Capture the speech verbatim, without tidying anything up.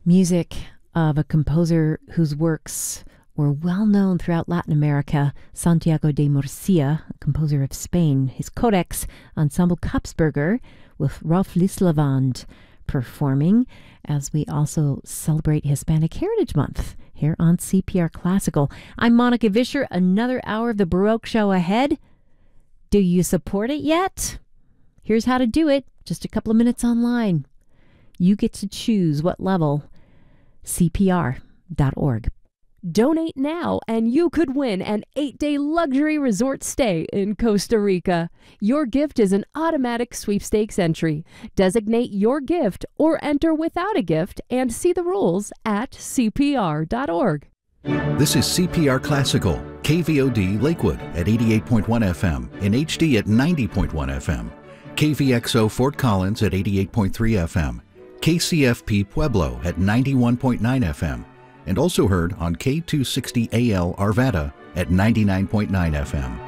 Music of a composer whose works were well known throughout Latin America, Santiago de Murcia, a composer of Spain. His Codex Ensemble Kapsberger with Rolf Lieslevandt performing as we also celebrate Hispanic Heritage Month here on C P R Classical. I'm Monica Vischer. Another hour of the Baroque Show ahead. Do you support it yet? Here's how to do it. Just a couple of minutes online. You get to choose what level. C P R dot org. Donate now and you could win an eight-day luxury resort stay in Costa Rica. Your gift is an automatic sweepstakes entry. Designate your gift or enter without a gift and see the rules at C P R dot org. This is C P R Classical, K V O D Lakewood at eighty-eight point one F M, in H D at ninety point one F M, K V X O Fort Collins at eighty-eight point three F M, K C F P Pueblo at ninety-one point nine F M, and also heard on K two sixty A L Arvada at ninety-nine point nine F M.